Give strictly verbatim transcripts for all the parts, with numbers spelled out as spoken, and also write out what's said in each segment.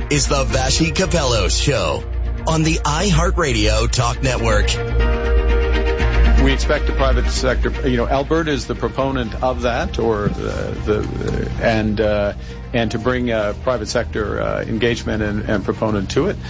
is the Vassy Capello Show on the iHeartRadio Talk Network. We expect the private sector, you know, Alberta is the proponent of that, or the, the and uh, and to bring uh, private sector uh, engagement and, and proponent to it.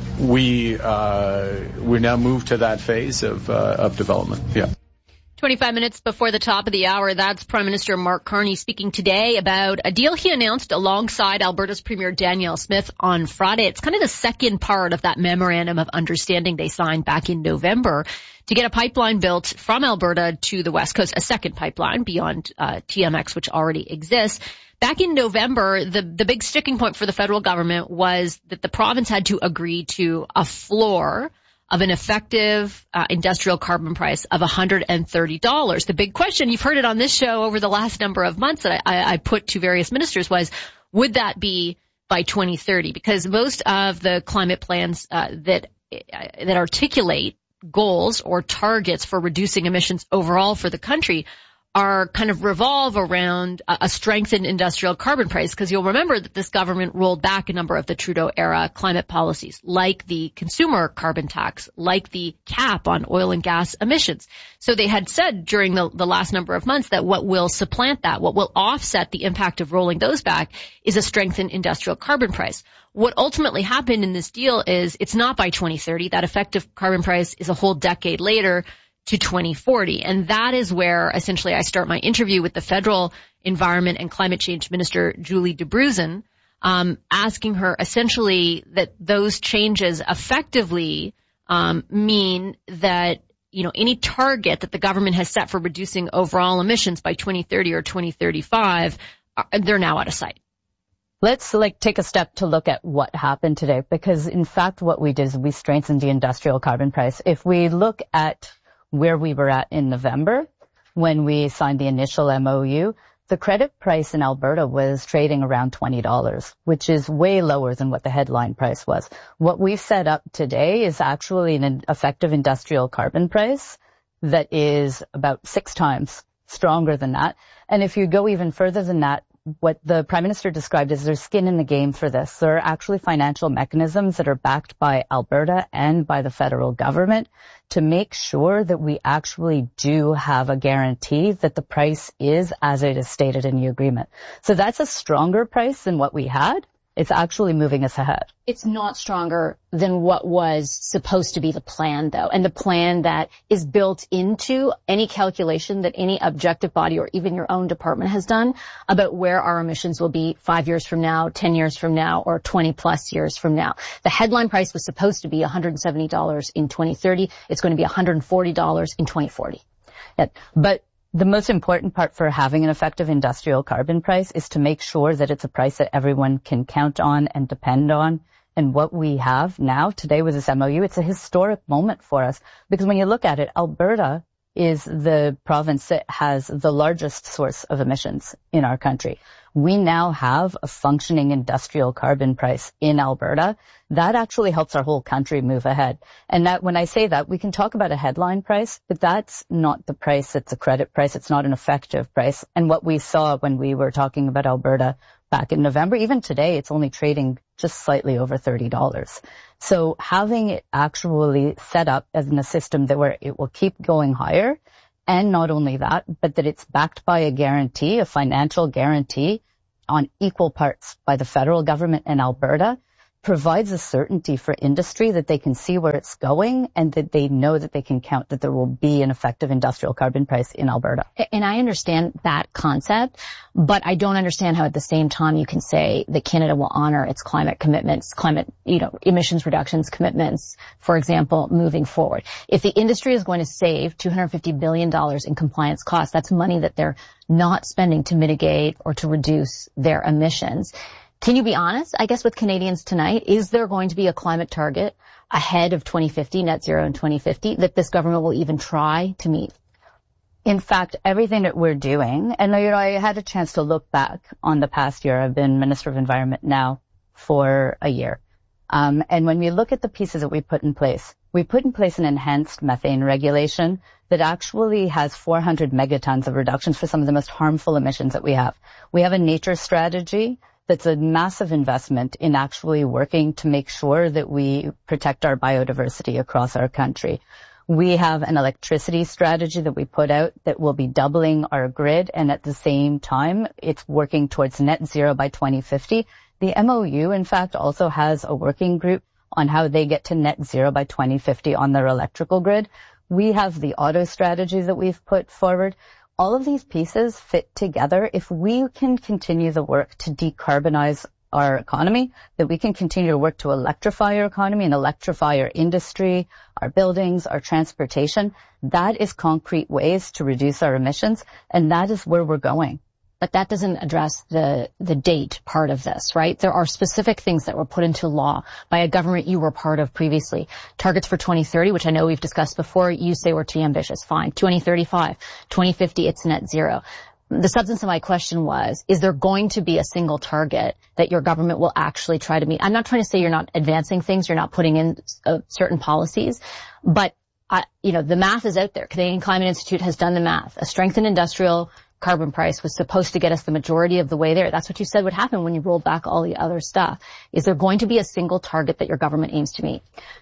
We uh, we now move to that phase of uh, of development. Yeah. twenty-five minutes before the top of the hour, that's Prime Minister Mark Carney speaking today about a deal he announced alongside Alberta's Premier Danielle Smith on Friday. It's kind of the second part of that memorandum of understanding they signed back in November to get a pipeline built from Alberta to the West Coast, a second pipeline beyond uh, T M X, which already exists. Back in November, the, the big sticking point for the federal government was that the province had to agree to a floor of an effective uh, industrial carbon price of one hundred thirty dollars. The big question, you've heard it on this show over the last number of months that I, I put to various ministers, was, would that be by twenty thirty? Because most of the climate plans uh, that uh, that articulate goals or targets for reducing emissions overall for the country are kind of revolve around a strengthened industrial carbon price, because you'll remember that this government rolled back a number of the Trudeau-era climate policies, like the consumer carbon tax, like the cap on oil and gas emissions. So they had said during the, the last number of months that what will supplant that, what will offset the impact of rolling those back, is a strengthened industrial carbon price. What ultimately happened in this deal is it's not by twenty thirty. That effective carbon price is a whole decade later, to twenty forty. And that is where essentially I start my interview with the federal Environment and Climate Change Minister, Julie Debruzen, um, asking her essentially that those changes effectively um, mean that, you know, any target that the government has set for reducing overall emissions by twenty thirty or twenty thirty-five, are, they're now out of sight. Let's like take a step to look at what happened today, because in fact what we did is we strengthened the industrial carbon price. If we look at where we were at in November when we signed the initial M O U, the credit price in Alberta was trading around twenty dollars, which is way lower than what the headline price was. What we've set up today is actually an effective industrial carbon price that is about six times stronger than that. And if you go even further than that, what the Prime Minister described as there's skin in the game for this. There are actually financial mechanisms that are backed by Alberta and by the federal government to make sure that we actually do have a guarantee that the price is as it is stated in the agreement. So that's a stronger price than what we had. It's actually moving us ahead. It's not stronger than what was supposed to be the plan, though, and the plan that is built into any calculation that any objective body or even your own department has done about where our emissions will be five years from now, ten years from now, or twenty plus years from now. The headline price was supposed to be one hundred seventy dollars in twenty thirty. It's going to be one hundred forty dollars in twenty forty. Yeah, but the most important part for having an effective industrial carbon price is to make sure that it's a price that everyone can count on and depend on. And what we have now today with this M O U, it's a historic moment for us, because when you look at it, Alberta is the province that has the largest source of emissions in our country. We now have a functioning industrial carbon price in Alberta. That actually helps our whole country move ahead. And that, when I say that, we can talk about a headline price, but that's not the price. It's a credit price. It's not an effective price. And what we saw when we were talking about Alberta back in November, even today, it's only trading just slightly over thirty dollars. So having it actually set up as in a system that where it will keep going higher, and not only that, but that it's backed by a guarantee, a financial guarantee on equal parts by the federal government and Alberta, provides a certainty for industry that they can see where it's going and that they know that they can count that there will be an effective industrial carbon price in Alberta. And I understand that concept, but I don't understand how at the same time you can say that Canada will honor its climate commitments, climate, you know, emissions reductions commitments, for example, moving forward. If the industry is going to save two hundred fifty billion dollars in compliance costs, that's money that they're not spending to mitigate or to reduce their emissions. Can you be honest, I guess, with Canadians tonight? Is there going to be a climate target ahead of twenty fifty, net zero in twenty fifty, that this government will even try to meet? In fact, everything that we're doing, and you know, I had a chance to look back on the past year. I've been Minister of Environment now for a year. Um, and when we look at the pieces that we put in place, we put in place an enhanced methane regulation that actually has four hundred megatons of reductions for some of the most harmful emissions that we have. We have a nature strategy that's a massive investment in actually working to make sure that we protect our biodiversity across our country. We have an electricity strategy that we put out that will be doubling our grid, and at the same time, it's working towards net zero by twenty fifty. The M O U, in fact, also has a working group on how they get to net zero by twenty fifty on their electrical grid. We have the auto strategy that we've put forward. All of these pieces fit together. If we can continue the work to decarbonize our economy, that we can continue to work to electrify our economy and electrify our industry, our buildings, our transportation, that is concrete ways to reduce our emissions, and that is where we're going. But that doesn't address the, the date part of this, right? There are specific things that were put into law by a government you were part of previously. Targets for twenty thirty, which I know we've discussed before, you say were too ambitious. Fine. twenty thirty-five, twenty fifty, it's net zero. The substance of my question was, is there going to be a single target that your government will actually try to meet? I'm not trying to say you're not advancing things, you're not putting in uh, certain policies, but I, you know, the math is out there. Canadian Climate Institute has done the math. A strengthened industrial carbon price was supposed to get us the majority of the way there. That's what you said would happen when you rolled back all the other stuff. Is there going to be a single target that your government aims to meet?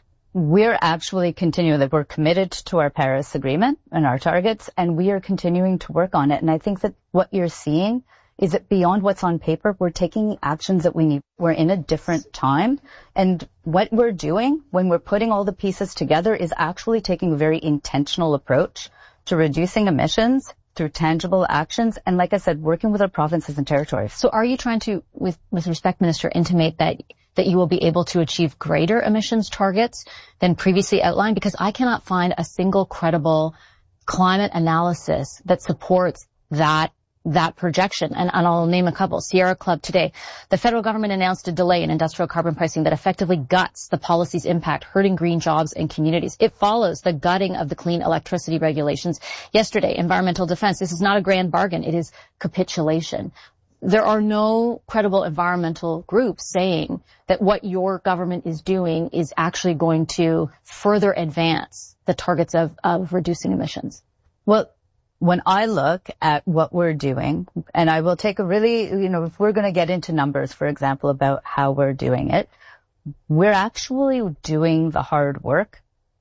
We're actually continuing that we're committed to our Paris Agreement and our targets, and we are continuing to work on it. And I think that what you're seeing is that beyond what's on paper, we're taking actions that we need. We're in a different time. And what we're doing when we're putting all the pieces together is actually taking a very intentional approach to reducing emissions through tangible actions, and like I said, working with our provinces and territories. So are you trying to, with, with respect, Minister, intimate that that you will be able to achieve greater emissions targets than previously outlined? Because I cannot find a single credible climate analysis that supports that that projection. And, and I'll name a couple. Sierra Club today. The federal government announced a delay in industrial carbon pricing that effectively guts the policy's impact, hurting green jobs and communities. It follows the gutting of the clean electricity regulations. Yesterday, Environmental Defense. This is not a grand bargain. It is capitulation. There are no credible environmental groups saying that what your government is doing is actually going to further advance the targets of, of reducing emissions. Well, when I look at what we're doing, and I will take a really, you know, if we're going to get into numbers, for example, about how we're doing it, we're actually doing the hard work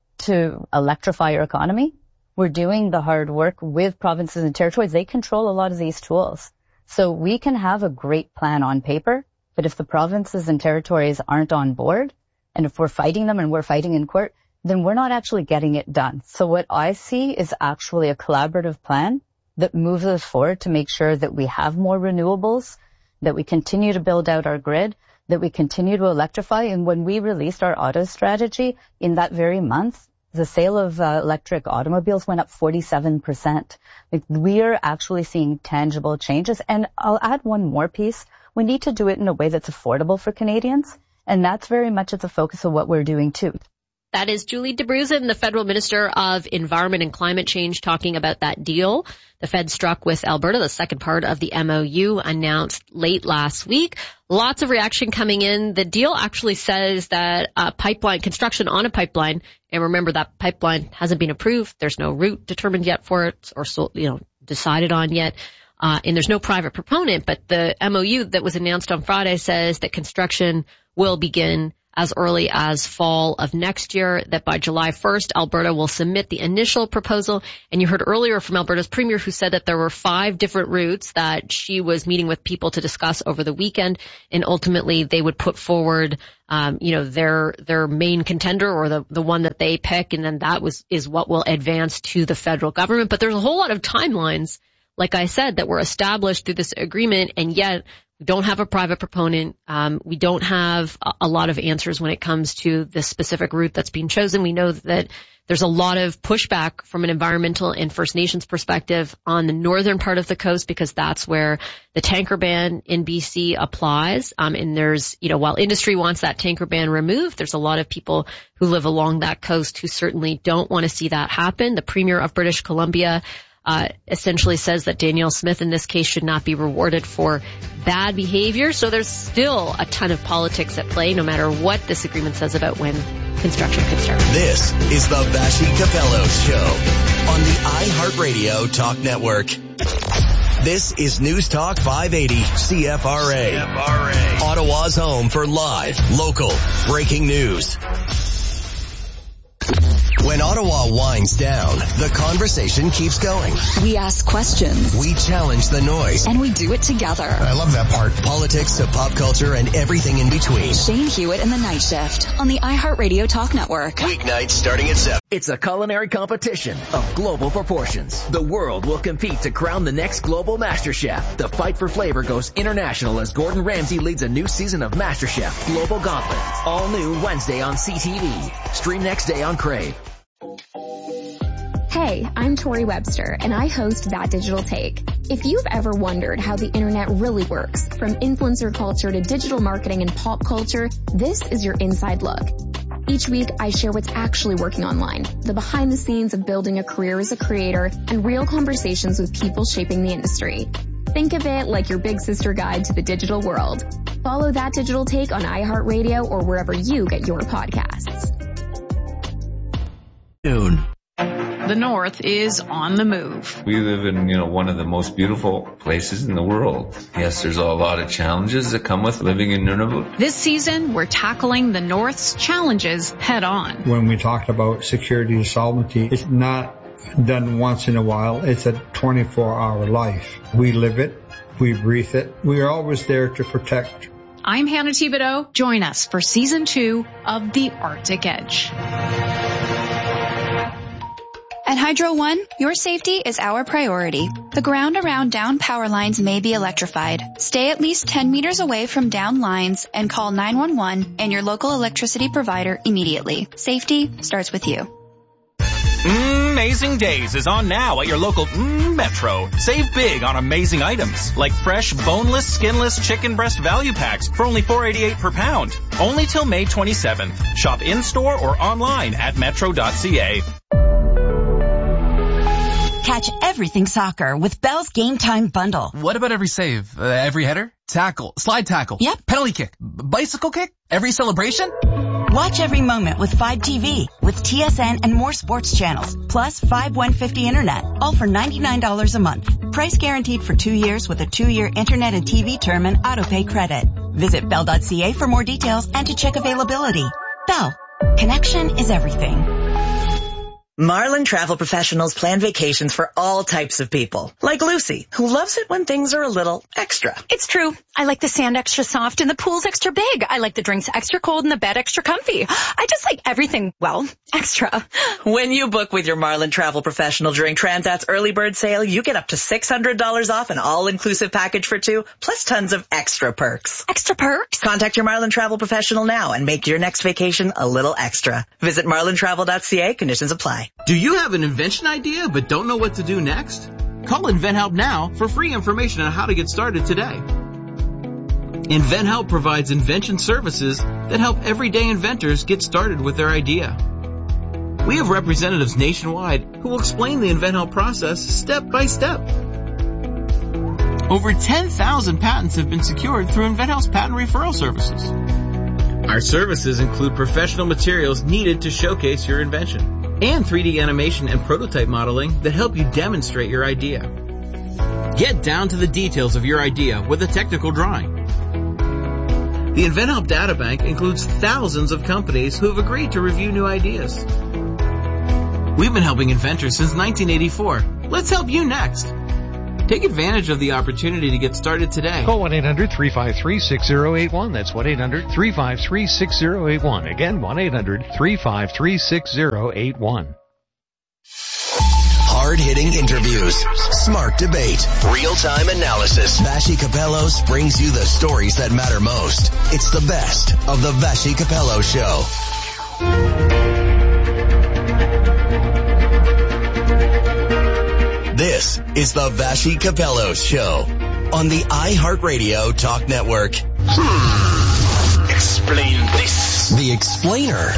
to electrify our economy. We're doing the hard work with provinces and territories. They control a lot of these tools. So we can have a great plan on paper, but if the provinces and territories aren't on board, and if we're fighting them and we're fighting in court, then we're not actually getting it done. So what I see is actually a collaborative plan that moves us forward to make sure that we have more renewables, that we continue to build out our grid, that we continue to electrify. And when we released our auto strategy in that very month, the sale of uh, electric automobiles went up forty-seven percent. Like, we are actually seeing tangible changes. And I'll add one more piece. We need to do it in a way that's affordable for Canadians. And that's very much at the focus of what we're doing too. That is Julie Debruzin, the Federal Minister of Environment and Climate Change, talking about that deal the Fed struck with Alberta, the second part of the M O U announced late last week. Lots of reaction coming in. The deal actually says that uh, pipeline construction on a pipeline, and remember that pipeline hasn't been approved. There's no route determined yet for it, or so, you know, decided on yet. Uh, and there's no private proponent, but the M O U that was announced on Friday says that construction will begin as early as fall of next year, that by July first, Alberta will submit the initial proposal. And you heard earlier from Alberta's premier, who said that there were five different routes that she was meeting with people to discuss over the weekend, and ultimately they would put forward, um, you know, their their main contender, or the the one that they pick, and then that was is what will advance to the federal government. But there's a whole lot of timelines, like I said, that were established through this agreement, and yet we don't have a private proponent. Um, we don't have a, a lot of answers when it comes to the specific route that's being chosen. We know that there's a lot of pushback from an environmental and First Nations perspective on the northern part of the coast, because that's where the tanker ban in B C applies. Um, and there's, you know, while industry wants that tanker ban removed, there's a lot of people who live along that coast who certainly don't want to see that happen. The Premier of British Columbia Uh, essentially says that Danielle Smith in this case should not be rewarded for bad behavior. So there's still a ton of politics at play, no matter what this agreement says about when construction can start. This is the Vassy Capelos Show on the iHeartRadio Talk Network. This is News Talk five eighty C F R A. C F R A. Ottawa's home for live, local, breaking news. When Ottawa winds down, the conversation keeps going. We ask questions. We challenge the noise. And we do it together. I love that part. Politics to pop culture and everything in between. Shane Hewitt and the Night Shift on the iHeartRadio Talk Network. Weeknights starting at seven. It's a culinary competition of global proportions. The world will compete to crown the next global Master Chef. The fight for flavor goes international as Gordon Ramsay leads a new season of Master Chef Global Gauntlet. All new Wednesday on C T V. Stream next day on Crave. Hey, I'm Tori Webster, and I host That Digital Take. If you've ever wondered how the internet really works, from influencer culture to digital marketing and pop culture, this is your inside look. Each week, I share what's actually working online, the behind the scenes of building a career as a creator, and real conversations with people shaping the industry. Think of it like your big sister guide to the digital world. Follow That Digital Take on iHeartRadio or wherever you get your podcasts. Noon. The North is on the move. We live in, you know, one of the most beautiful places in the world. Yes, there's a lot of challenges that come with living in Nunavut. This season, we're tackling the North's challenges head on. When we talk about security and sovereignty, it's not done once in a while. It's a twenty-four hour life. We live it. We breathe it. We are always there to protect. I'm Hannah Thibodeau. Join us for season two of The Arctic Edge. At Hydro One, your safety is our priority. The ground around down power lines may be electrified. Stay at least ten meters away from down lines and call nine one one and your local electricity provider immediately. Safety starts with you. Amazing Days is on now at your local mm, Metro. Save big on amazing items like fresh, boneless, skinless chicken breast value packs for only four dollars and eighty-eight cents per pound. Only till May twenty-seventh. Shop in-store or online at metro dot c a. Catch everything soccer with Bell's Game Time Bundle. What about every save? Uh, every header? Tackle? Slide tackle? Yep. Penalty kick? B- bicycle kick? Every celebration? Watch every moment with Fibe T V with T S N and more sports channels, plus Fibe one fifty Internet, all for ninety-nine dollars a month. Price guaranteed for two years with a two-year Internet and T V term and autopay credit. Visit bell dot c a for more details and to check availability. Bell. Connection is everything. Marlin Travel Professionals plan vacations for all types of people, like Lucy, who loves it when things are a little extra. It's true. I like the sand extra soft and the pool's extra big. I like the drinks extra cold and the bed extra comfy. I just like everything, well, extra. When you book with your Marlin Travel Professional during Transat's early bird sale, you get up to six hundred dollars off an all-inclusive package for two, plus tons of extra perks. Extra perks? Contact your Marlin Travel Professional now and make your next vacation a little extra. Visit marlin travel dot c a. Conditions apply. Do you have an invention idea but don't know what to do next? Call InventHelp now for free information on how to get started today. InventHelp provides invention services that help everyday inventors get started with their idea. We have representatives nationwide who will explain the InventHelp process step by step. Over ten thousand patents have been secured through InventHelp's patent referral services. Our services include professional materials needed to showcase your invention, and three D animation and prototype modeling that help you demonstrate your idea. Get down to the details of your idea with a technical drawing. The InventHelp Databank includes thousands of companies who have agreed to review new ideas. We've been helping inventors since nineteen eighty-four. Let's help you next. Take advantage of the opportunity to get started today. Call one eight hundred three five three six zero eight one. That's one eight hundred three five three six zero eight one. Again, one eight hundred three five three six zero eight one. Hard-hitting interviews, smart debate, real-time analysis. Vassy Kapelos brings you the stories that matter most. It's the best of the Vassy Kapelos Show. This is the Vassy Kapelos Show on the iHeartRadio Talk Network. Hmm. Explain this. The Explainer.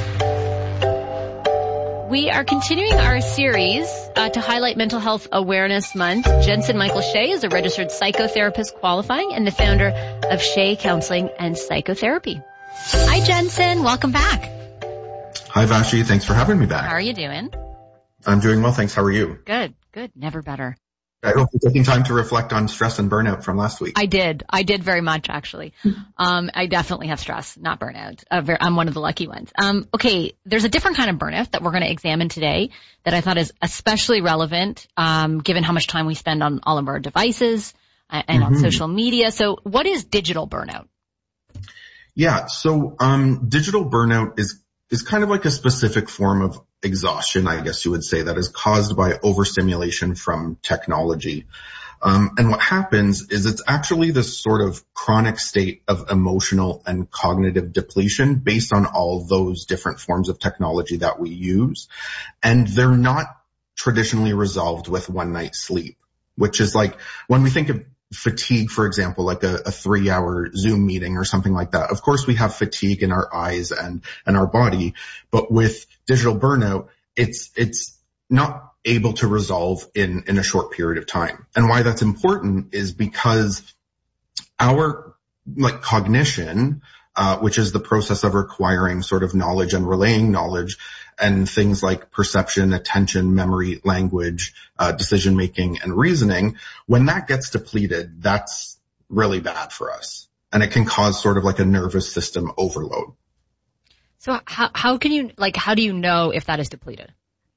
We are continuing our series uh, to highlight Mental Health Awareness Month. Jensen Michael Shea is a registered psychotherapist qualifying and the founder of Shea Counseling and Psychotherapy. Hi, Jensen. Welcome back. Hi, Vassy. Thanks for having me back. How are you doing? I'm doing well, thanks. How are you? Good, good. Never better. I hope you're taking time to reflect on stress and burnout from last week. I did. I did very much, actually. Um, I definitely have stress, not burnout. Uh, very, I'm one of the lucky ones. Um, okay, there's a different kind of burnout that we're going to examine today that I thought is especially relevant, um, given how much time we spend on all of our devices and mm-hmm. on social media. So what is digital burnout? Yeah, so um, digital burnout is is kind of like a specific form of exhaustion, I guess you would say, that is caused by overstimulation from technology. Um, and what happens is it's actually this sort of chronic state of emotional and cognitive depletion based on all those different forms of technology that we use. And they're not traditionally resolved with one night's sleep, which is like when we think of fatigue, for example, like a, a three hour Zoom meeting or something like that. Of course, we have fatigue in our eyes and, and our body, but with digital burnout, it's, it's not able to resolve in, in a short period of time. And why that's important is because our like cognition, uh, which is the process of acquiring sort of knowledge and relaying knowledge, and things like perception, attention, memory, language, uh, decision making, and reasoning, when that gets depleted, that's really bad for us. And it can cause sort of like a nervous system overload. So how, how can you, like, how do you know if that is depleted?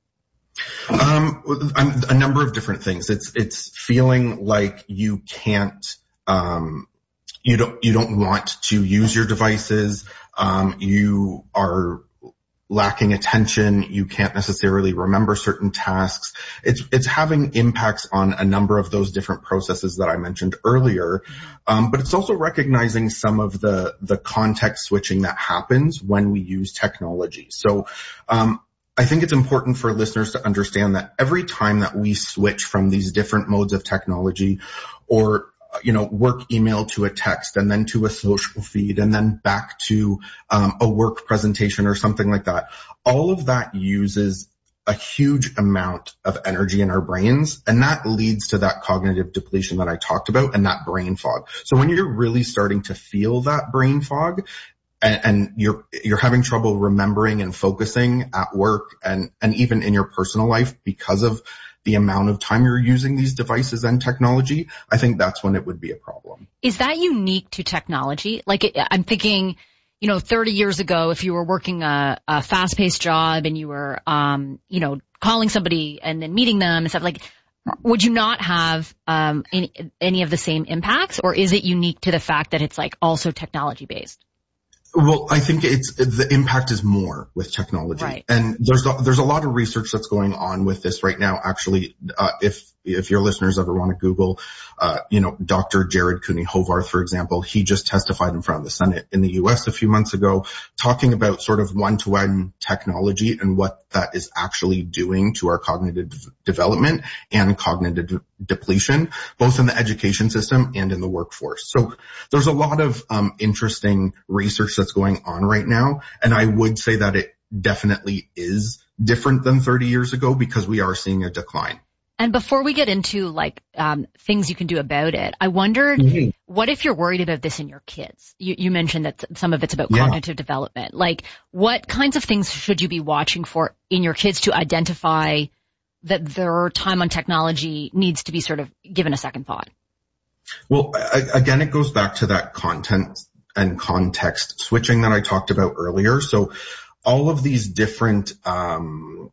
Um, a number of different things. It's, it's feeling like you can't, um, you don't, you don't want to use your devices. Um, you are lacking attention. You can't necessarily remember certain tasks. It's, it's having impacts on a number of those different processes that I mentioned earlier. Um, but it's also recognizing some of the, the context switching that happens when we use technology. So, um, I think it's important for listeners to understand that every time that we switch from these different modes of technology, or you know, work email to a text and then to a social feed and then back to um, a work presentation or something like that, all of that uses a huge amount of energy in our brains, and that leads to that cognitive depletion that I talked about and that brain fog. So when you're really starting to feel that brain fog, and, and you're you're having trouble remembering and focusing at work and and even in your personal life because of the amount of time you're using these devices and technology, I think that's when it would be a problem. Is that unique to technology? Like, it, I'm thinking, you know, thirty years ago, if you were working a, a fast-paced job and you were, um, you know, calling somebody and then meeting them and stuff, like, would you not have um, any, any of the same impacts, or is it unique to the fact that it's like also technology-based? Well, I think it's the impact is more with technology, right. And there's a, there's a lot of research that's going on with this right now. Actually, uh, if if your listeners ever want to Google, uh, you know, Doctor Jared Cooney-Hovarth, for example, he just testified in front of the Senate in the U S a few months ago, talking about sort of one-to-one technology and what that is actually doing to our cognitive development and cognitive de- depletion, both in the education system and in the workforce. So there's a lot of um, interesting research that's going on right now, and I would say that it definitely is different than thirty years ago because we are seeing a decline. And before we get into like um things you can do about it, I wondered, mm-hmm. what if you're worried about this in your kids? You, you mentioned that some of it's about yeah. cognitive development. Like, what kinds of things should you be watching for in your kids to identify that their time on technology needs to be sort of given a second thought? Well, I, again, it goes back to that content and context switching that I talked about earlier. So all of these different um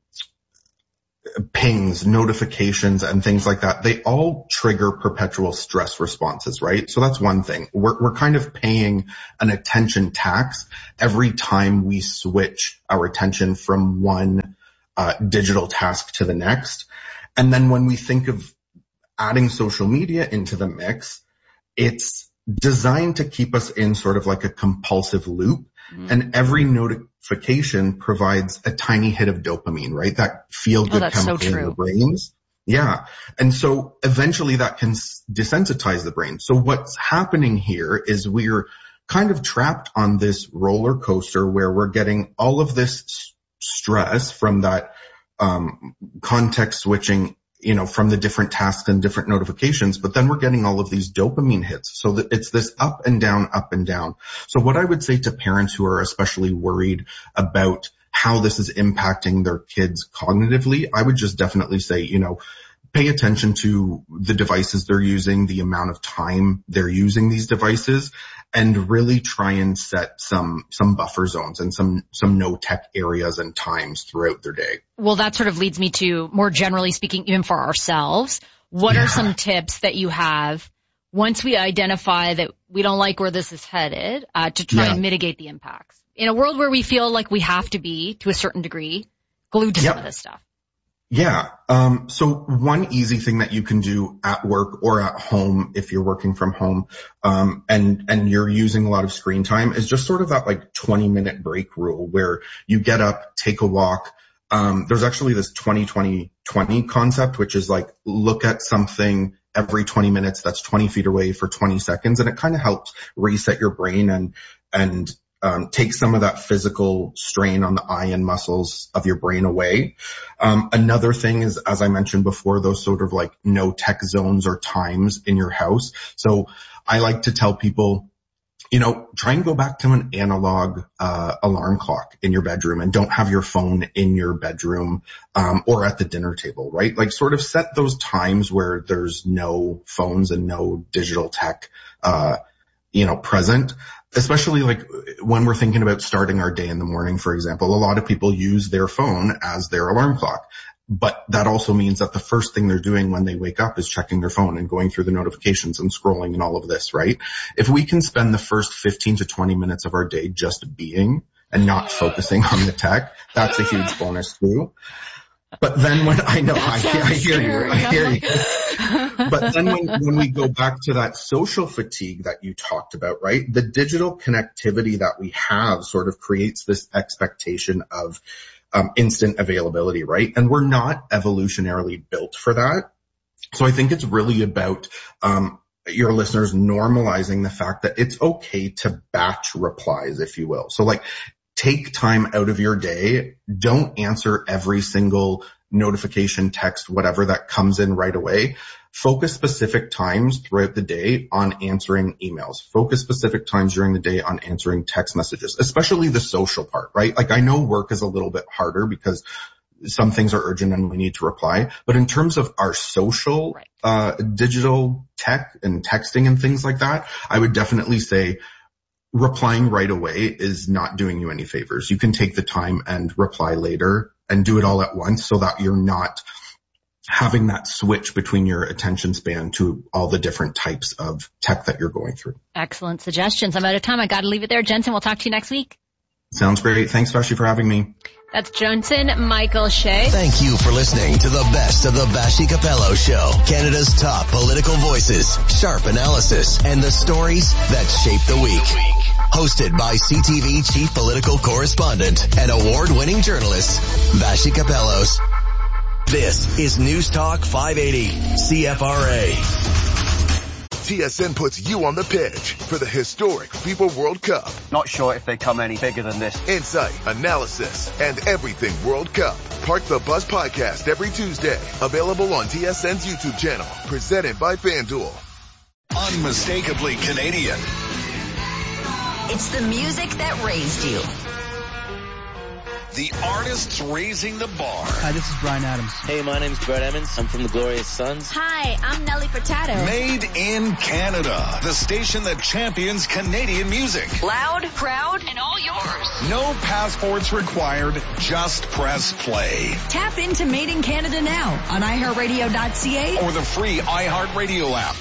pings, notifications, and things like that, they all trigger perpetual stress responses, right? So that's one thing. We're, we're kind of paying an attention tax every time we switch our attention from one uh, digital task to the next. And then when we think of adding social media into the mix, it's designed to keep us in sort of like a compulsive loop. Mm-hmm. And every notification provides a tiny hit of dopamine, right? That feel-good oh, chemical so in your brains. Yeah. And so eventually that can desensitize the brain. So what's happening here is we're kind of trapped on this roller coaster where we're getting all of this stress from that um context switching, you know, from the different tasks and different notifications, but then we're getting all of these dopamine hits. So that it's this up and down, up and down. So what I would say to parents who are especially worried about how this is impacting their kids cognitively, I would just definitely say, you know, pay attention to the devices they're using, the amount of time they're using these devices, and really try and set some some buffer zones and some some no tech areas and times throughout their day. Well, that sort of leads me to, more generally speaking, even for ourselves, what yeah. are some tips that you have once we identify that we don't like where this is headed, uh, to try yeah. and mitigate the impacts? In a world where we feel like we have to be, to a certain degree, glued to yep. some of this stuff. Yeah. Um, so one easy thing that you can do at work or at home, if you're working from home, um, and, and you're using a lot of screen time, is just sort of that like twenty minute break rule where you get up, take a walk. Um, there's actually this twenty twenty twenty concept, which is like look at something every twenty minutes that's twenty feet away for twenty seconds. And it kind of helps reset your brain and, and, Um, take some of that physical strain on the eye and muscles of your brain away. Um, another thing is, as I mentioned before, those sort of like no tech zones or times in your house. So I like to tell people, you know, try and go back to an analog uh, alarm clock in your bedroom, and don't have your phone in your bedroom um, or at the dinner table, right? Like sort of set those times where there's no phones and no digital tech, uh, you know, present. Especially like when we're thinking about starting our day in the morning, for example, a lot of people use their phone as their alarm clock. But that also means that the first thing they're doing when they wake up is checking their phone and going through the notifications and scrolling and all of this, right? If we can spend the first fifteen to twenty minutes of our day just being and not focusing on the tech, that's a huge bonus too. But then when I know, I, I hear you, I hear you. But then when, when we go back to that social fatigue that you talked about, right? The digital connectivity that we have sort of creates this expectation of um, instant availability, right? And we're not evolutionarily built for that. So I think it's really about um your listeners normalizing the fact that it's okay to batch replies, if you will. So like, take time out of your day. Don't answer every single notification, text, whatever that comes in right away. Focus specific times throughout the day on answering emails. Focus specific times during the day on answering text messages, especially the social part, right? Like I know work is a little bit harder because some things are urgent and we need to reply. But in terms of our social, uh, digital tech and texting and things like that, I would definitely say replying right away is not doing you any favors. You can take the time and reply later and do it all at once so that you're not having that switch between your attention span to all the different types of tech that you're going through. Excellent suggestions. I'm out of time. I got to leave it there. Jensen, we'll talk to you next week. Sounds great. Thanks, Vashi, for having me. That's Jensen Michael Shea. Thank you for listening to the best of the Vashi Capello Show. Canada's top political voices, sharp analysis, and the stories that shape the week. Hosted by C T V chief political correspondent and award-winning journalist, Vashi Capellos. This is News Talk five eighty, C F R A. T S N puts you on the pitch for the historic FIFA World Cup. Not sure if they come any bigger than this. Insight, analysis, and everything World Cup. Park the Bus podcast every Tuesday. Available on T S N's YouTube channel. Presented by FanDuel. Unmistakably Canadian. It's the music that raised you. The artists raising the bar. Hi, this is Bryan Adams. Hey, my name's Brett Emmons. I'm from the Glorious Sons. Hi, I'm Nelly Furtado. Made in Canada. The station that champions Canadian music. Loud, proud, and all yours. No passports required. Just press play. Tap into Made in Canada now on i heart radio dot c a or the free iHeartRadio app.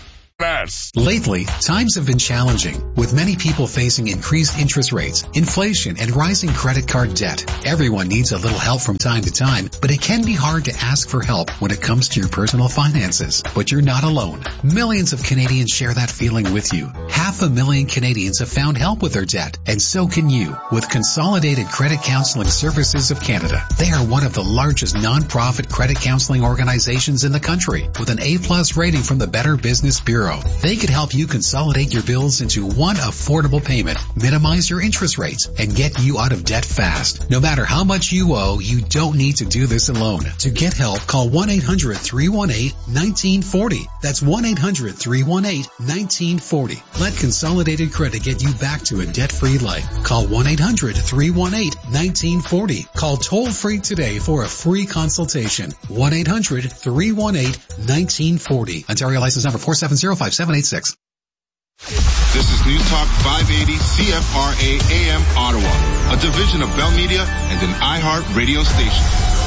Lately, times have been challenging, with many people facing increased interest rates, inflation, and rising credit card debt. Everyone needs a little help from time to time, but it can be hard to ask for help when it comes to your personal finances. But you're not alone. Millions of Canadians share that feeling with you. Half a million Canadians have found help with their debt, and so can you, with Consolidated Credit Counseling Services of Canada. They are one of the largest non-profit credit counseling organizations in the country, with an A plus rating from the Better Business Bureau. Bureau. They could help you consolidate your bills into one affordable payment, minimize your interest rates, and get you out of debt fast. No matter how much you owe, you don't need to do this alone. To get help, call one eight hundred three one eight one nine four zero. That's one eight hundred three one eight one nine four zero. Let Consolidated Credit get you back to a debt-free life. Call one eight hundred three one eight one nine four zero. Call toll-free today for a free consultation. one eight hundred three one eight one nine four zero. Ontario license number four seven zero five seven eight six. This is News Talk five eighty C F R A A M Ottawa, a division of Bell Media and an iHeart radio station.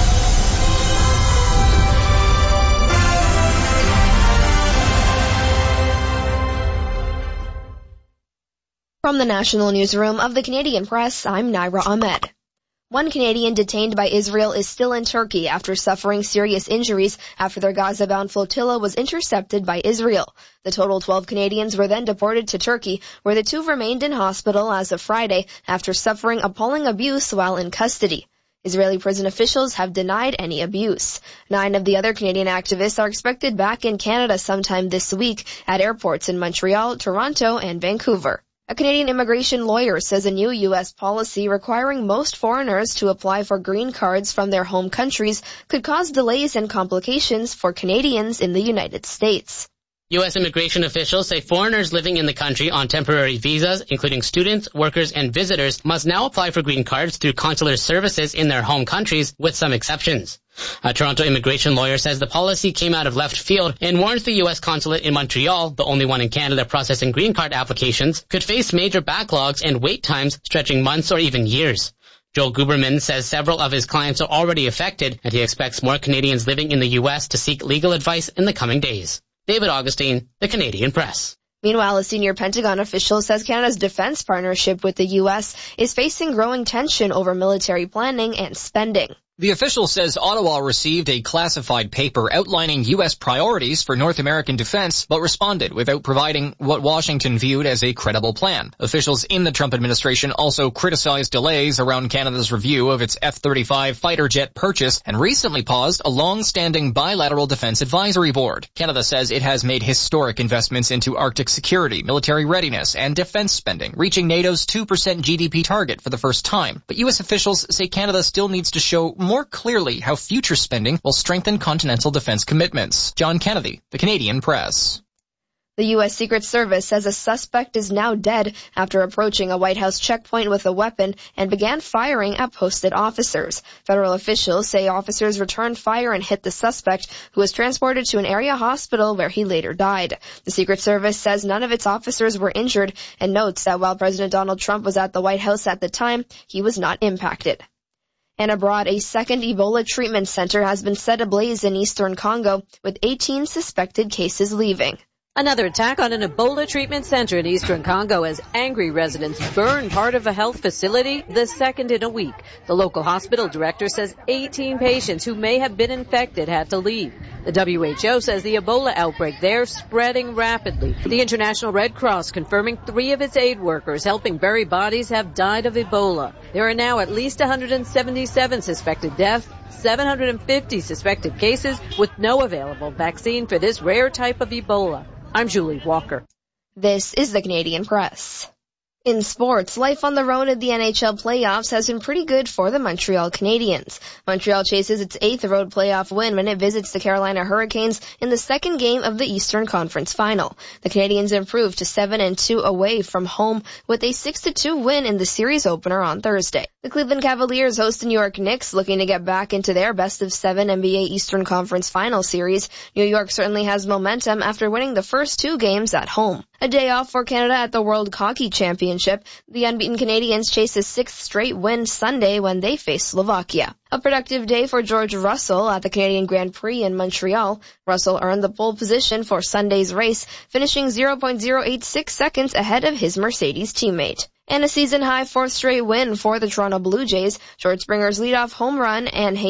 From the National Newsroom of the Canadian Press, I'm Naira Ahmed. One Canadian detained by Israel is still in Turkey after suffering serious injuries after their Gaza-bound flotilla was intercepted by Israel. The total twelve Canadians were then deported to Turkey, where the two remained in hospital as of Friday after suffering appalling abuse while in custody. Israeli prison officials have denied any abuse. Nine of the other Canadian activists are expected back in Canada sometime this week at airports in Montreal, Toronto, and Vancouver. A Canadian immigration lawyer says a new U S policy requiring most foreigners to apply for green cards from their home countries could cause delays and complications for Canadians in the United States. U S immigration officials say foreigners living in the country on temporary visas, including students, workers, and visitors, must now apply for green cards through consular services in their home countries, with some exceptions. A Toronto immigration lawyer says the policy came out of left field and warns the U S consulate in Montreal, the only one in Canada processing green card applications, could face major backlogs and wait times stretching months or even years. Joel Guberman says several of his clients are already affected, and he expects more Canadians living in the U S to seek legal advice in the coming days. David Augustine, The Canadian Press. Meanwhile, a senior Pentagon official says Canada's defense partnership with the U S is facing growing tension over military planning and spending. The official says Ottawa received a classified paper outlining U S priorities for North American defense, but responded without providing what Washington viewed as a credible plan. Officials in the Trump administration also criticized delays around Canada's review of its F thirty-five fighter jet purchase and recently paused a long-standing bilateral defense advisory board. Canada says it has made historic investments into Arctic security, military readiness, and defense spending, reaching NATO's two percent G D P target for the first time. But U S officials say Canada still needs to show more clearly how future spending will strengthen continental defense commitments. John Kennedy, The Canadian Press. The U S Secret Service says a suspect is now dead after approaching a White House checkpoint with a weapon and began firing at posted officers. Federal officials say officers returned fire and hit the suspect, who was transported to an area hospital where he later died. The Secret Service says none of its officers were injured and notes that while President Donald Trump was at the White House at the time, he was not impacted. And abroad, a second Ebola treatment center has been set ablaze in eastern Congo, with eighteen suspected cases leaving. Another attack on an Ebola treatment center in eastern Congo as angry residents burn part of a health facility, the second in a week. The local hospital director says eighteen patients who may have been infected had to leave. The W H O says the Ebola outbreak there spreading rapidly. The International Red Cross confirming three of its aid workers helping bury bodies have died of Ebola. There are now at least one hundred seventy-seven suspected deaths, seven hundred fifty suspected cases, with no available vaccine for this rare type of Ebola. I'm Julie Walker. This is the Canadian Press. In sports, life on the road at the N H L playoffs has been pretty good for the Montreal Canadiens. Montreal chases its eighth road playoff win when it visits the Carolina Hurricanes in the second game of the Eastern Conference Final. The Canadiens improved to seven and two away from home with a six to two win in the series opener on Thursday. The Cleveland Cavaliers host the New York Knicks, looking to get back into their best of seven N B A Eastern Conference Final series. New York certainly has momentum after winning the first two games at home. A day off for Canada at the World Hockey Championship. The unbeaten Canadians chase a sixth straight win Sunday when they face Slovakia. A productive day for George Russell at the Canadian Grand Prix in Montreal. Russell earned the pole position for Sunday's race, finishing zero point zero eight six seconds ahead of his Mercedes teammate. And a season-high fourth straight win for the Toronto Blue Jays. George Springer's leadoff home run and